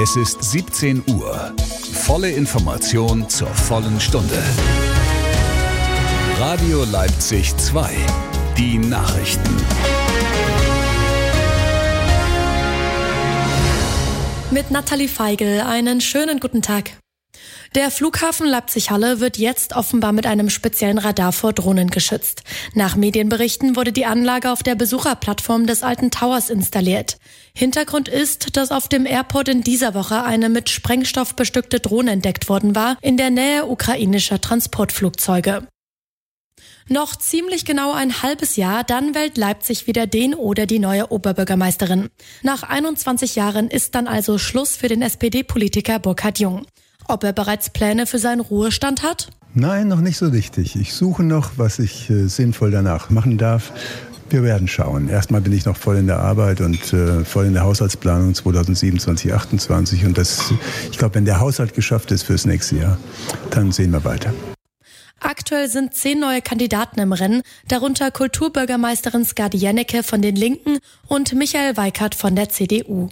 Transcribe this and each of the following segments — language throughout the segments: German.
Es ist 17 Uhr. Volle Information zur vollen Stunde. Radio Leipzig 2. Die Nachrichten. Mit Nathalie Feigl einen schönen guten Tag. Der Flughafen Leipzig-Halle wird jetzt offenbar mit einem speziellen Radar vor Drohnen geschützt. Nach Medienberichten wurde die Anlage auf der Besucherplattform des Alten Towers installiert. Hintergrund ist, dass auf dem Airport in dieser Woche eine mit Sprengstoff bestückte Drohne entdeckt worden war, in der Nähe ukrainischer Transportflugzeuge. Noch ziemlich genau ein halbes Jahr, dann wählt Leipzig wieder den oder die neue Oberbürgermeisterin. Nach 21 Jahren ist dann also Schluss für den SPD-Politiker Burkhard Jung. Ob er bereits Pläne für seinen Ruhestand hat? Nein, noch nicht so richtig. Ich suche noch, was ich sinnvoll danach machen darf. Wir werden schauen. Erstmal bin ich noch voll in der Arbeit und voll in der Haushaltsplanung 2027, 2028. Und ich glaube, wenn der Haushalt geschafft ist fürs nächste Jahr, dann sehen wir weiter. Aktuell sind 10 neue Kandidaten im Rennen, darunter Kulturbürgermeisterin Skadi Jennecke von den Linken und Michael Weikert von der CDU.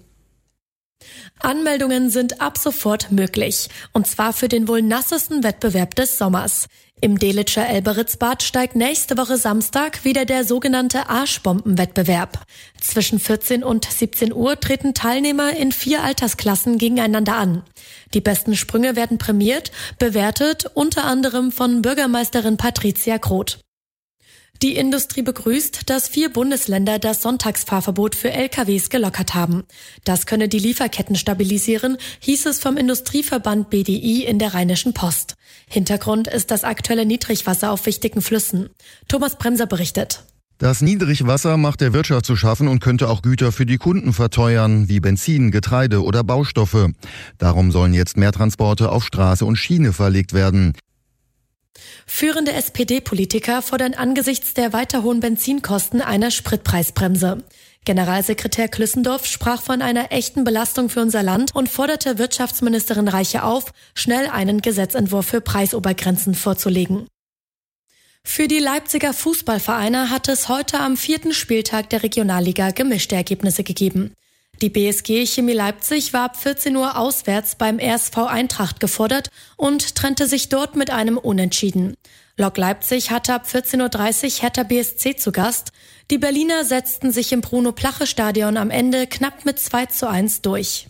Anmeldungen sind ab sofort möglich, und zwar für den wohl nassesten Wettbewerb des Sommers. Im Delitzscher Elberitzbad steigt nächste Woche Samstag wieder der sogenannte Arschbombenwettbewerb. Zwischen 14 und 17 Uhr treten Teilnehmer in 4 Altersklassen gegeneinander an. Die besten Sprünge werden prämiert, bewertet unter anderem von Bürgermeisterin Patricia Groth. Die Industrie begrüßt, dass 4 Bundesländer das Sonntagsfahrverbot für LKWs gelockert haben. Das könne die Lieferketten stabilisieren, hieß es vom Industrieverband BDI in der Rheinischen Post. Hintergrund ist das aktuelle Niedrigwasser auf wichtigen Flüssen. Thomas Bremser berichtet. Das Niedrigwasser macht der Wirtschaft zu schaffen und könnte auch Güter für die Kunden verteuern, wie Benzin, Getreide oder Baustoffe. Darum sollen jetzt mehr Transporte auf Straße und Schiene verlegt werden. Führende SPD-Politiker fordern angesichts der weiter hohen Benzinkosten eine Spritpreisbremse. Generalsekretär Klüssendorf sprach von einer echten Belastung für unser Land und forderte Wirtschaftsministerin Reiche auf, schnell einen Gesetzentwurf für Preisobergrenzen vorzulegen. Für die Leipziger Fußballvereine hat es heute am 4. Spieltag der Regionalliga gemischte Ergebnisse gegeben. Die BSG Chemie Leipzig war ab 14 Uhr auswärts beim RSV Eintracht gefordert und trennte sich dort mit einem Unentschieden. Lok Leipzig hatte ab 14.30 Uhr Hertha BSC zu Gast. Die Berliner setzten sich im Bruno-Plache-Stadion am Ende knapp mit 2:1 durch.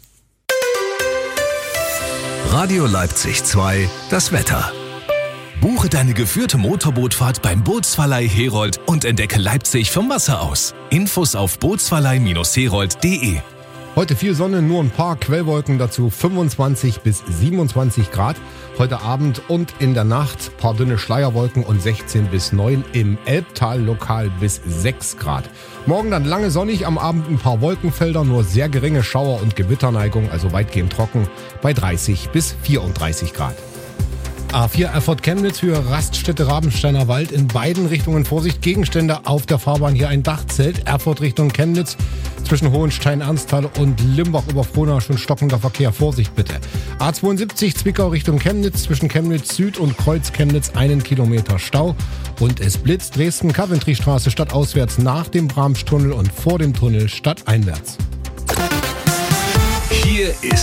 Radio Leipzig 2, das Wetter. Buche deine geführte Motorbootfahrt beim Bootsverleih Herold und entdecke Leipzig vom Wasser aus. Infos auf bootsverleih-herold.de. Heute viel Sonne, nur ein paar Quellwolken, dazu 25 bis 27 Grad. Heute Abend und in der Nacht paar dünne Schleierwolken und 16 bis 9, im Elbtal lokal bis 6 Grad. Morgen dann lange sonnig, am Abend ein paar Wolkenfelder, nur sehr geringe Schauer- und Gewitterneigung, also weitgehend trocken, bei 30 bis 34 Grad. A4 Erfurt-Chemnitz für Raststätte Rabensteiner Wald, in beiden Richtungen Vorsicht, Gegenstände auf der Fahrbahn, hier ein Dachzelt, Erfurt Richtung Chemnitz, zwischen Hohenstein-Ernsthal und Limbach-Oberfrohna schon stockender Verkehr, Vorsicht bitte. A72 Zwickau Richtung Chemnitz, zwischen Chemnitz Süd und Kreuz Chemnitz 1 Kilometer Stau und es blitzt, Dresden-Coventry-Straße stadtauswärts nach dem Bramstunnel und vor dem Tunnel stadteinwärts. Hier ist